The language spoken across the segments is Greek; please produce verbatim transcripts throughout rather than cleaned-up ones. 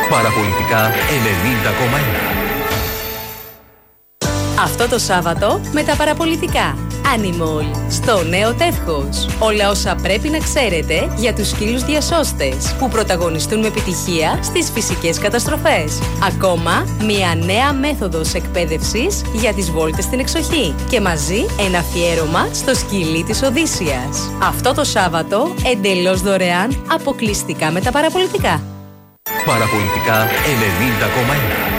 Παραπολιτικά ενενήντα κόμμα ένα. Αυτό το Σάββατο με τα παραπολιτικά. Animal, στο νέο τεύχος. Όλα όσα πρέπει να ξέρετε για τους σκύλους διασώστες που πρωταγωνιστούν με επιτυχία στις φυσικές καταστροφές. Ακόμα μια νέα μέθοδος εκπαίδευσης για τις βόλτες στην εξοχή. Και μαζί ένα αφιέρωμα στο σκυλί της Οδύσσιας. Αυτό το Σάββατο εντελώς δωρεάν, αποκλειστικά με τα παραπολιτικά. Παραπολιτικά ενενήντα κόμμα ένα.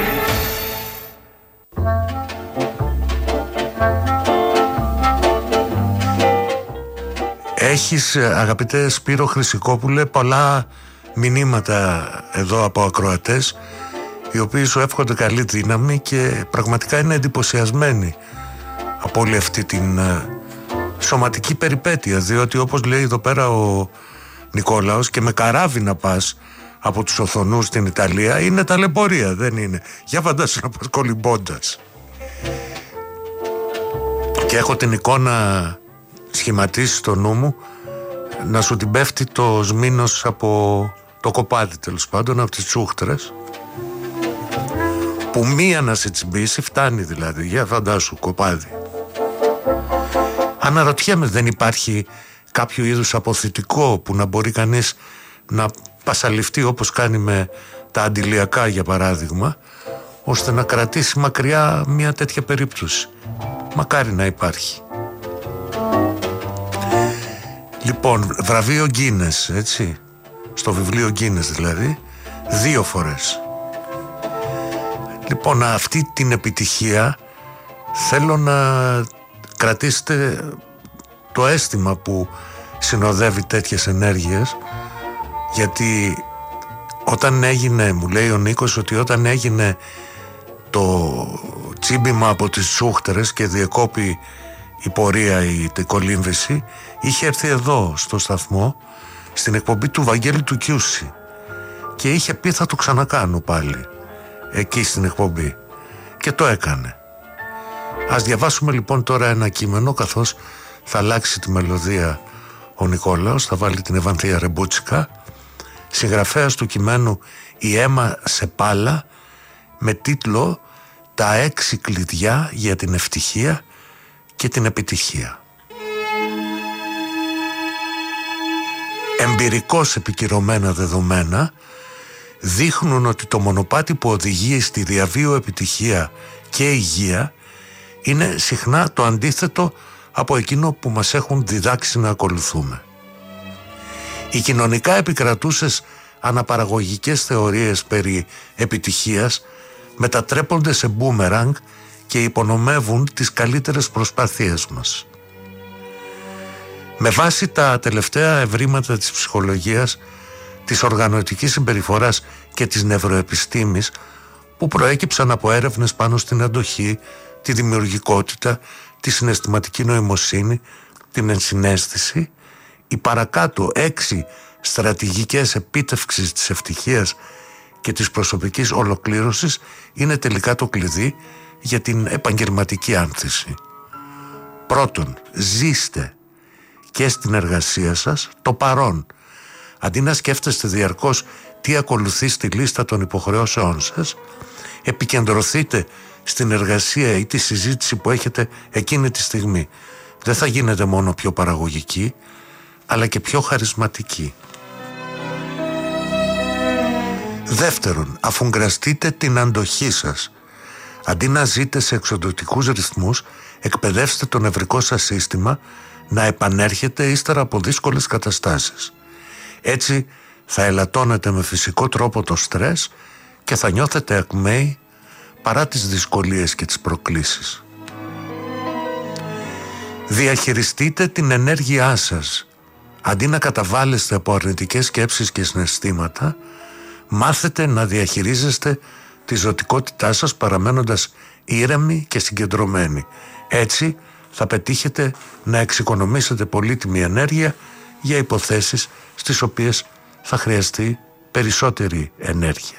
Έχεις, αγαπητέ Σπύρο Χρυσικόπουλε, πολλά μηνύματα εδώ από ακροατές, οι οποίοι σου εύχονται καλή δύναμη και πραγματικά είναι εντυπωσιασμένοι από όλη αυτή την uh, σωματική περιπέτεια, διότι όπως λέει εδώ πέρα ο Νικόλαος, και με καράβι να πας από τους Οθονούς στην Ιταλία είναι ταλαιπωρία, δεν είναι. Για φαντάσου να πας κολυμπώντας. Και έχω την εικόνα σχηματίσει στο νου μου να σου την πέφτει το σμήνος από το κοπάδι, τέλος πάντων, από τις τσούχτρες, που μία να σε τσιμπήσει φτάνει, δηλαδή. Για φαντάσου, κοπάδι. Αναρωτιέμαι, δεν υπάρχει κάποιο είδους αποθητικό που να μπορεί κανείς να πασαλιφτεί όπως κάνει με τα αντιλιακά, για παράδειγμα, ώστε να κρατήσει μακριά μια τέτοια περίπτωση? Μακάρι να υπάρχει. Λοιπόν, βραβείο Γκίνες, έτσι, στο βιβλίο Γκίνες δηλαδή, δύο φορές. Λοιπόν, αυτή την επιτυχία θέλω να κρατήσετε το αίσθημα που συνοδεύει τέτοιες ενέργειες, γιατί όταν έγινε, μου λέει ο Νίκος, ότι όταν έγινε το τσίμπημα από τις τσούχτερες και διεκόπη η πορεία, η, η κολύμβηση, είχε έρθει εδώ στο σταθμό, στην εκπομπή του Βαγγέλη του Κιούση, και είχε πει θα το ξανακάνω πάλι εκεί στην εκπομπή, και το έκανε. Ας διαβάσουμε λοιπόν τώρα ένα κείμενο, καθώς θα αλλάξει τη μελωδία ο Νικόλαος, θα βάλει την Ευανθία Ρεμπούτσικα, συγγραφέας του κειμένου η Έμα Σεπάλα, με τίτλο «Τα έξι κλειδιά για την ευτυχία και την επιτυχία». Εμπειρικώς επικυρωμένα δεδομένα δείχνουν ότι το μονοπάτι που οδηγεί στη διαβίω επιτυχία και υγεία είναι συχνά το αντίθετο από εκείνο που μας έχουν διδάξει να ακολουθούμε. Οι κοινωνικά επικρατούσες αναπαραγωγικές θεωρίες περί επιτυχίας μετατρέπονται σε μπούμεραγκ και υπονομεύουν τις καλύτερες προσπάθειές μας. Με βάση τα τελευταία ευρήματα της ψυχολογίας, της οργανωτικής συμπεριφοράς και της νευροεπιστήμης, που προέκυψαν από έρευνες πάνω στην αντοχή, τη δημιουργικότητα, τη συναισθηματική νοημοσύνη, την ενσυναίσθηση, οι παρακάτω έξι στρατηγικές επίτευξης της ευτυχίας και της προσωπικής ολοκλήρωσης είναι τελικά το κλειδί για την επαγγελματική άνθηση. Πρώτον, ζήστε και στην εργασία σας το παρόν. Αντί να σκέφτεστε διαρκώς τι ακολουθεί στη λίστα των υποχρεώσεών σας, επικεντρωθείτε στην εργασία ή τη συζήτηση που έχετε εκείνη τη στιγμή. Δεν θα γίνετε μόνο πιο παραγωγική, αλλά και πιο χαρισματική. Δεύτερον, αφουγκραστείτε την αντοχή σας. Αντί να ζείτε σε εξοδοτικούς ρυθμούς, εκπαιδεύστε το νευρικό σας σύστημα να επανέρχεται ύστερα από δύσκολες καταστάσεις. Έτσι θα ελαττώνετε με φυσικό τρόπο το στρες και θα νιώθετε ακμαίοι παρά τις δυσκολίες και τις προκλήσεις. Διαχειριστείτε την ενέργειά σας. Αντί να καταβάλλεστε από αρνητικές σκέψεις και συναισθήματα, μάθετε να διαχειρίζεστε τη ζωτικότητά σας παραμένοντας ήρεμοι και συγκεντρωμένοι. Έτσι θα πετύχετε να εξοικονομήσετε πολύτιμη ενέργεια για υποθέσεις στις οποίες θα χρειαστεί περισσότερη ενέργεια.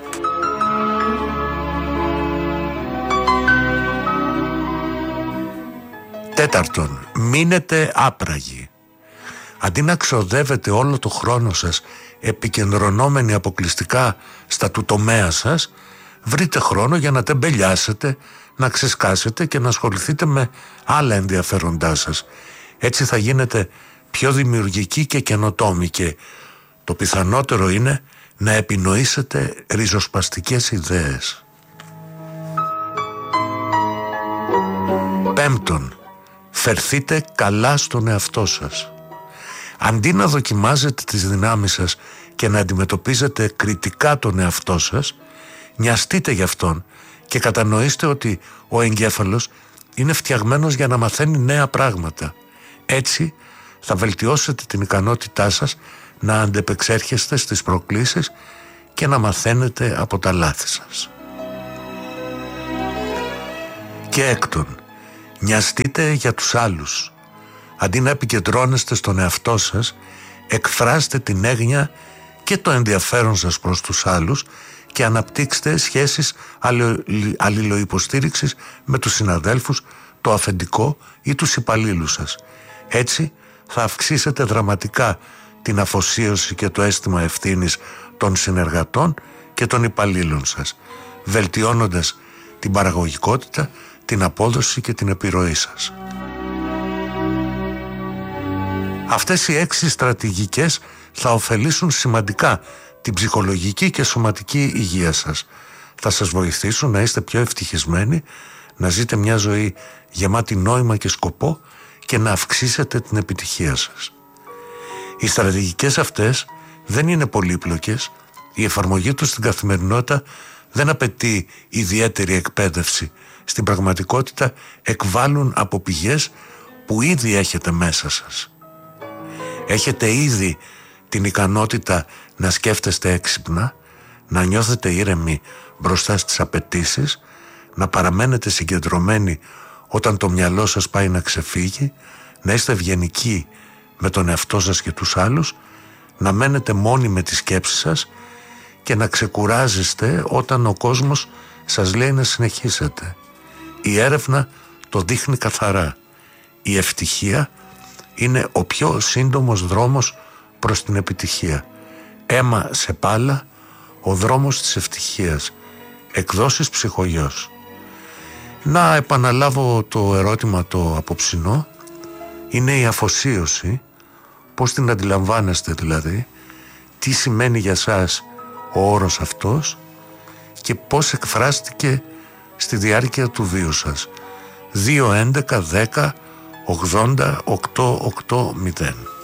Τέταρτον, μείνετε άπραγοι. Αντί να ξοδεύετε όλο το χρόνο σας επικεντρωνόμενοι αποκλειστικά στα του τομέα σας, βρείτε χρόνο για να τεμπελιάσετε, να ξεσκάσετε και να ασχοληθείτε με άλλα ενδιαφέροντά σας. Έτσι θα γίνετε πιο δημιουργικοί και καινοτόμοι και το πιθανότερο είναι να επινοήσετε ριζοσπαστικές ιδέες. Πέμπτον, φερθείτε καλά στον εαυτό σας. Αντί να δοκιμάζετε τις δυνάμεις σας και να αντιμετωπίζετε κριτικά τον εαυτό σας, νοιαστείτε γι' αυτόν και κατανοήστε ότι ο εγκέφαλος είναι φτιαγμένος για να μαθαίνει νέα πράγματα. Έτσι θα βελτιώσετε την ικανότητά σας να αντεπεξέρχεστε στις προκλήσεις και να μαθαίνετε από τα λάθη σας. Και έκτον, νοιαστείτε για τους άλλους. Αντί να επικεντρώνεστε στον εαυτό σας, εκφράστε την έγνοια και το ενδιαφέρον σας προς τους άλλους και αναπτύξτε σχέσεις αλληλοϊποστήριξης με τους συναδέλφους, το αφεντικό ή τους υπαλλήλους σας. Έτσι θα αυξήσετε δραματικά την αφοσίωση και το αίσθημα ευθύνης των συνεργατών και των υπαλλήλων σας, βελτιώνοντας την παραγωγικότητα, την απόδοση και την επιρροή σας. Αυτές οι έξι στρατηγικές θα ωφελήσουν σημαντικά την ψυχολογική και σωματική υγεία σας. Θα σας βοηθήσουν να είστε πιο ευτυχισμένοι, να ζείτε μια ζωή γεμάτη νόημα και σκοπό και να αυξήσετε την επιτυχία σας. Οι στρατηγικές αυτές δεν είναι πολύπλοκες, η εφαρμογή τους στην καθημερινότητα δεν απαιτεί ιδιαίτερη εκπαίδευση. Στην πραγματικότητα εκβάλλουν από πηγές που ήδη έχετε μέσα σας. Έχετε ήδη την ικανότητα να σκέφτεστε έξυπνα, να νιώθετε ήρεμοι μπροστά στις απαιτήσεις, να παραμένετε συγκεντρωμένοι όταν το μυαλό σας πάει να ξεφύγει, να είστε ευγενικοί με τον εαυτό σας και τους άλλους, να μένετε μόνοι με τις σκέψεις σας και να ξεκουράζεστε όταν ο κόσμος σας λέει να συνεχίσετε. Η έρευνα το δείχνει καθαρά. Η ευτυχία είναι ο πιο σύντομος δρόμος προς την επιτυχία. Έμα σε πάλα, ο δρόμος της ευτυχίας. Εκδόσεις Ψυχογιός. Να επαναλάβω το ερώτημα το απόψινό. Είναι η αφοσίωση. Πώς την αντιλαμβάνεστε δηλαδή, τι σημαίνει για σας ο όρος αυτός και πώς εκφράστηκε στη διάρκεια του βίου σας. δύο έντεκα δέκα ογδόντα οκτώ ογδόντα μηδέν.